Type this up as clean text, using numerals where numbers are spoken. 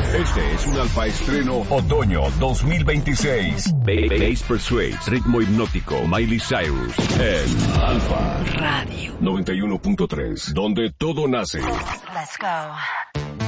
Este es un Alfa Estreno Otoño 2026. Bass Persuades, ritmo hipnótico, Miley Cyrus, en Alfa Radio 91.3, donde todo nace. Let's go.